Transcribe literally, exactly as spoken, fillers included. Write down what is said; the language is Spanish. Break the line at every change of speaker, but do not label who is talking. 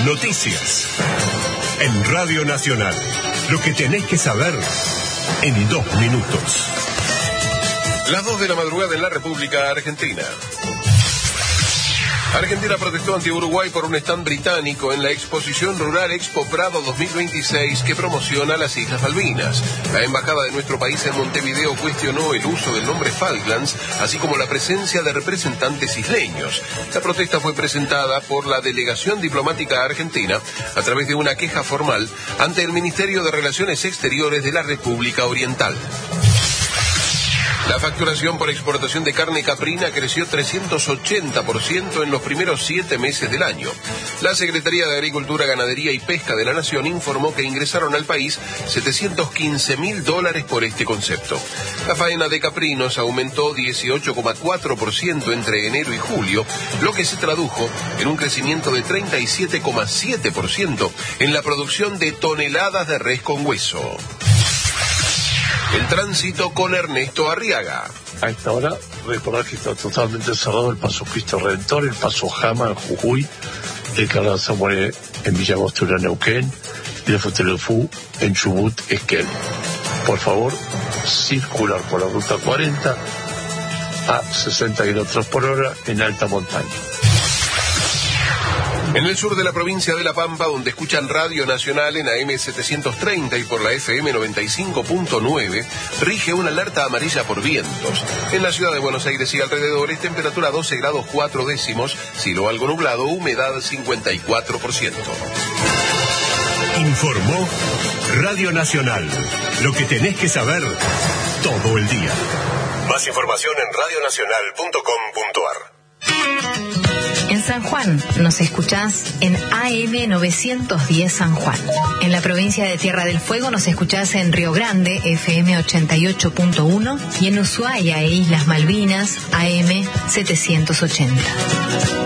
Noticias. En Radio Nacional. Lo que tenés que saber en dos minutos.
Las dos de la madrugada en la República Argentina. Argentina protestó ante Uruguay por un stand británico en la exposición rural Expo Prado dos mil veintiséis que promociona las Islas Malvinas. La embajada de nuestro país en Montevideo cuestionó el uso del nombre Falklands, así como la presencia de representantes isleños. La protesta fue presentada por la delegación diplomática argentina a través de una queja formal ante el Ministerio de Relaciones Exteriores de la República Oriental. La facturación por exportación de carne caprina creció trescientos ochenta por ciento en los primeros siete meses del año. La Secretaría de Agricultura, Ganadería y Pesca de la Nación informó que ingresaron al país setecientos quince mil dólares por este concepto. La faena de caprinos aumentó dieciocho coma cuatro por ciento entre enero y julio, lo que se tradujo en un crecimiento de treinta y siete coma siete por ciento en la producción de toneladas de res con hueso. El tránsito con Ernesto Arriaga.
A esta hora, recordar que está totalmente cerrado el paso Cristo Redentor, el paso Jama en Jujuy, el canal Zamoré en Villa Angostura, Neuquén, y el Futelefú en Chubut, Esquel. Por favor, circular por la ruta cuarenta a sesenta kilómetros por hora en alta montaña.
En el sur de la provincia de La Pampa, donde escuchan Radio Nacional en A M setecientos treinta y por la F M noventa y cinco punto nueve, rige una alerta amarilla por vientos. En la ciudad de Buenos Aires y alrededores, temperatura doce grados cuatro décimos, cielo algo nublado, humedad cincuenta y cuatro por ciento.
Informó Radio Nacional. Lo que tenés que saber todo el día. Más información en radio nacional punto com punto a r.
En San Juan nos escuchás en A M novecientos diez San Juan. En la provincia de Tierra del Fuego nos escuchás en Río Grande, F M ochenta y ocho punto uno, y en Ushuaia e Islas Malvinas, A M setecientos ochenta.